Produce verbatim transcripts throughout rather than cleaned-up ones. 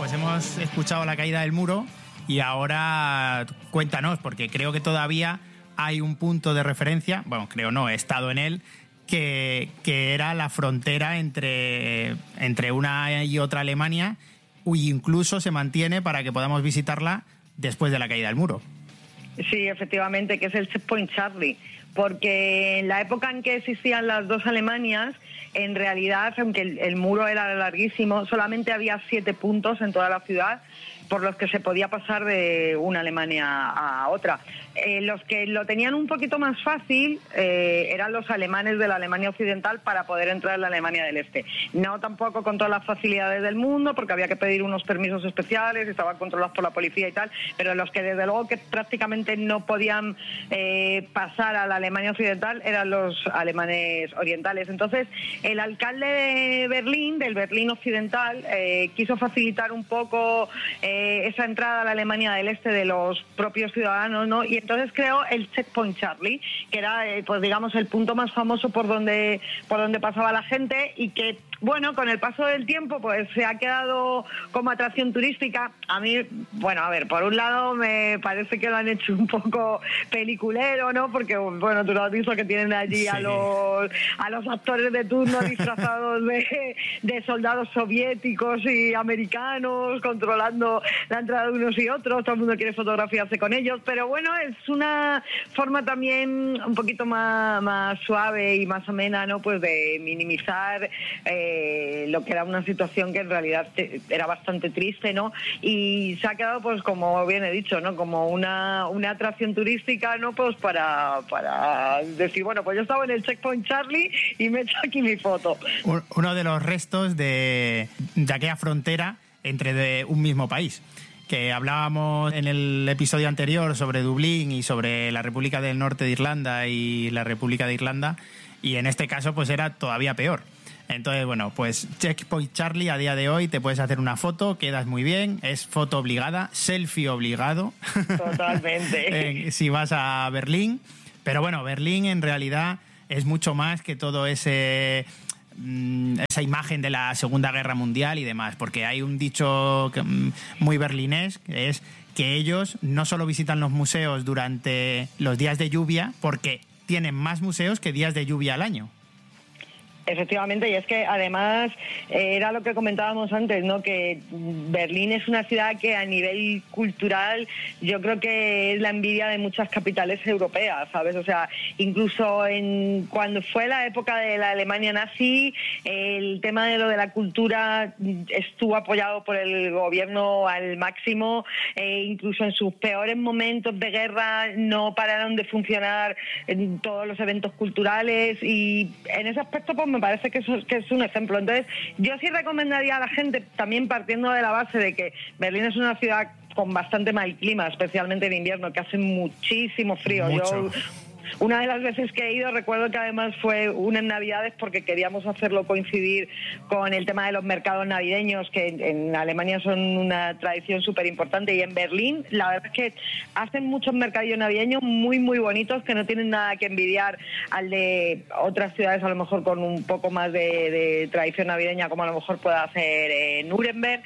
pues hemos escuchado la caída del muro y ahora cuéntanos, porque creo que todavía hay un punto de referencia, bueno, creo no, he estado en él, que, que era la frontera entre, entre una y otra Alemania, y incluso se mantiene para que podamos visitarla después de la caída del muro. Sí, efectivamente, que es el Checkpoint Charlie, porque en la época en que existían las dos Alemanias, en realidad, aunque el, el muro era larguísimo, solamente había siete puntos en toda la ciudad por los que se podía pasar de una Alemania a otra. Eh, los que lo tenían un poquito más fácil eh, eran los alemanes de la Alemania Occidental para poder entrar en la Alemania del Este. No tampoco con todas las facilidades del mundo, porque había que pedir unos permisos especiales, estaban controlados por la policía y tal, pero los que desde luego que prácticamente no podían eh, pasar a la Alemania Occidental eran los alemanes orientales. Entonces, el alcalde de Berlín, del Berlín Occidental, eh, quiso facilitar un poco eh, esa entrada a la Alemania del Este de los propios ciudadanos, ¿no? Y entonces creó el Checkpoint Charlie, que era, eh, pues digamos, el punto más famoso por donde por donde pasaba la gente y que, bueno, con el paso del tiempo, pues se ha quedado como atracción turística. A mí, bueno, a ver, por un lado me parece que lo han hecho un poco peliculero, ¿no? Porque, bueno, tú lo has visto que tienen allí sí. a los a los actores de turno disfrazados de, de soldados soviéticos y americanos, controlando la entrada de unos y otros, todo el mundo quiere fotografiarse con ellos, pero bueno, es una forma también un poquito más, más suave y más amena, ¿no? Pues de minimizar eh, lo que era una situación que en realidad te, era bastante triste, ¿no? Y se ha quedado, pues como bien he dicho, ¿no? Como una, una atracción turística, ¿no? Pues para, para decir, bueno, pues yo estaba en el Checkpoint Charlie y me he hecho aquí mi foto. Uno de los restos de, de aquella frontera entre de un mismo país, que hablábamos en el episodio anterior sobre Dublín y sobre la República del Norte de Irlanda y la República de Irlanda, y en este caso pues era todavía peor. Entonces, bueno, pues Checkpoint Charlie a día de hoy te puedes hacer una foto, quedas muy bien, es foto obligada, selfie obligado. Totalmente. Si vas a Berlín. Pero bueno, Berlín en realidad es mucho más que todo ese... esa imagen de la Segunda Guerra Mundial y demás, porque hay un dicho muy berlinés, que es que ellos no solo visitan los museos durante los días de lluvia, porque tienen más museos que días de lluvia al año. Efectivamente, y es que además eh, era lo que comentábamos antes, ¿no? Que Berlín es una ciudad que a nivel cultural yo creo que es la envidia de muchas capitales europeas, ¿sabes? O sea, incluso en cuando fue la época de la Alemania nazi, el tema de lo de la cultura estuvo apoyado por el gobierno al máximo, e incluso en sus peores momentos de guerra no pararon de funcionar en todos los eventos culturales, y en ese aspecto pues me parece que, eso, que es un ejemplo. Entonces, yo sí recomendaría a la gente, también partiendo de la base de que Berlín es una ciudad con bastante mal clima, especialmente en invierno, que hace muchísimo frío. Mucho. Yo una de las veces que he ido, recuerdo que además fue unas Navidades porque queríamos hacerlo coincidir con el tema de los mercados navideños, que en Alemania son una tradición súper importante, y en Berlín la verdad es que hacen muchos mercadillos navideños muy muy bonitos que no tienen nada que envidiar al de otras ciudades a lo mejor con un poco más de, de tradición navideña, como a lo mejor puede hacer eh, Nuremberg,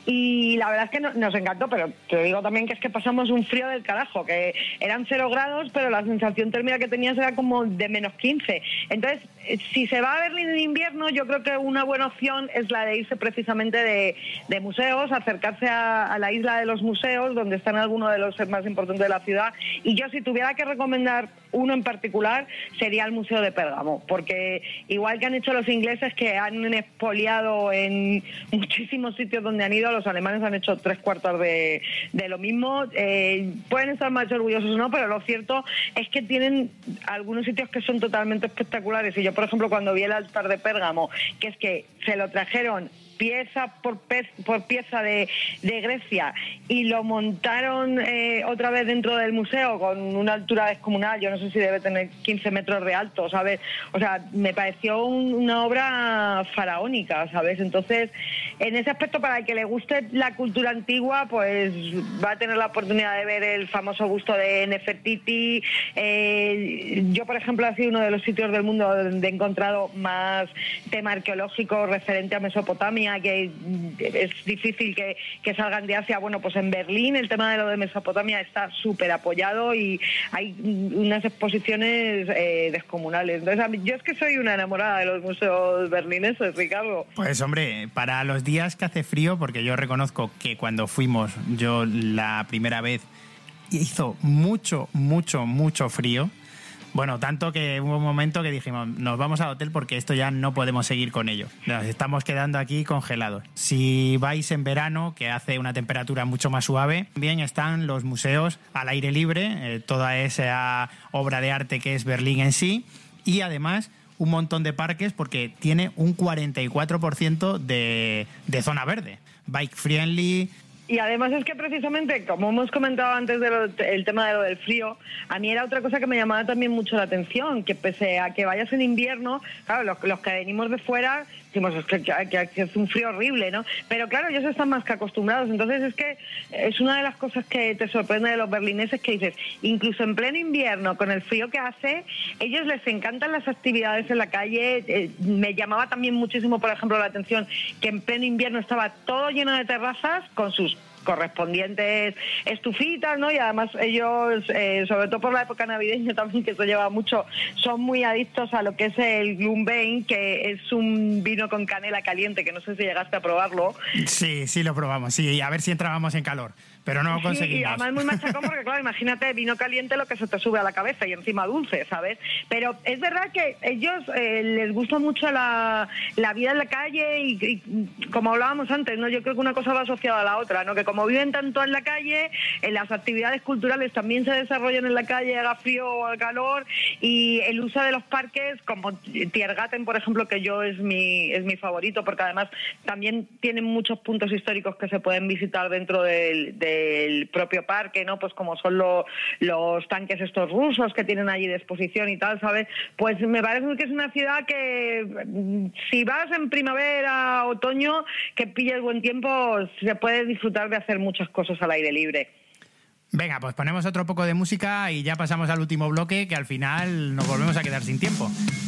y la verdad es que no, nos encantó, pero te digo también que es que pasamos un frío del carajo, que eran cero grados, pero la sensación térmica que tenías era como de menos quince. Entonces, si se va a Berlín en invierno, yo creo que una buena opción es la de irse precisamente de, de museos, acercarse a, a la isla de los museos, donde están algunos de los más importantes de la ciudad. Y yo, si tuviera que recomendar uno en particular, sería el Museo de Pérgamo, porque igual que han hecho los ingleses, que han expoliado en muchísimos sitios donde han ido, los alemanes han hecho tres cuartos de, de lo mismo. Eh, pueden estar más orgullosos o no, pero lo cierto es que tienen algunos sitios que son totalmente espectaculares. Y yo, por ejemplo, cuando vi el altar de Pérgamo, que es que se lo trajeron pieza por, pe- por pieza de, de Grecia y lo montaron eh, otra vez dentro del museo con una altura descomunal, yo no sé si debe tener quince metros de alto, ¿sabes? O sea, me pareció un, una obra faraónica, ¿sabes? Entonces, en ese aspecto, para el que le guste la cultura antigua, pues va a tener la oportunidad de ver el famoso busto de Nefertiti. Eh, yo, por ejemplo, ha sido uno de los sitios del mundo donde he encontrado más tema arqueológico referente a Mesopotamia, Mesopotamia, que es difícil que, que salgan de Asia. Bueno, pues en Berlín el tema de lo de Mesopotamia está súper apoyado y hay unas exposiciones eh, descomunales. Entonces, yo es que soy una enamorada de los museos berlineses, Ricardo. Pues hombre, para los días que hace frío, porque yo reconozco que cuando fuimos, yo la primera vez hizo mucho, mucho, mucho frío. Bueno, tanto que hubo un momento que dijimos, nos vamos al hotel porque esto ya no podemos seguir con ello. Nos estamos quedando aquí congelados. Si vais en verano, que hace una temperatura mucho más suave, bien están los museos al aire libre, eh, toda esa obra de arte que es Berlín en sí, y además un montón de parques porque tiene un cuarenta y cuatro por ciento de, de zona verde. Bike friendly. Y además es que precisamente, como hemos comentado antes del tema de lo del frío, a mí era otra cosa que me llamaba también mucho la atención, que pese a que vayas en invierno, claro, los, los que venimos de fuera, decimos es que, que, que es un frío horrible, ¿no? Pero claro, ellos están más que acostumbrados, entonces es que es una de las cosas que te sorprende de los berlineses, que dices, incluso en pleno invierno, con el frío que hace, ellos les encantan las actividades en la calle. Eh, me llamaba también muchísimo, por ejemplo, la atención que en pleno invierno estaba todo lleno de terrazas con sus correspondientes estufitas, ¿no? Y además ellos, eh, sobre todo por la época navideña también, que se lleva mucho, son muy adictos a lo que es el Glühwein, que es un vino con canela caliente, que no sé si llegaste a probarlo. Sí, sí lo probamos, sí, a ver si entrábamos en calor, pero no lo conseguimos. Sí, y además es muy machacón porque, claro, imagínate vino caliente lo que se te sube a la cabeza y encima dulce, ¿sabes? Pero es verdad que ellos eh, les gusta mucho la, la vida en la calle y, y como hablábamos antes, ¿no? Yo creo que una cosa va asociada a la otra, ¿no? Que como viven tanto en la calle, en las actividades culturales también se desarrollan en la calle, haga frío o haga calor, y el uso de los parques, como Tiergarten, por ejemplo, que yo es mi es mi favorito, porque además también tienen muchos puntos históricos que se pueden visitar dentro del, del propio parque, ¿no? Pues como son lo, los tanques estos rusos que tienen allí de exposición y tal, ¿sabes? Pues me parece que es una ciudad que si vas en primavera, otoño, que pilles buen tiempo, se puede disfrutar de hacer muchas cosas al aire libre. Venga, pues ponemos otro poco de música y ya pasamos al último bloque, que al final nos volvemos a quedar sin tiempo.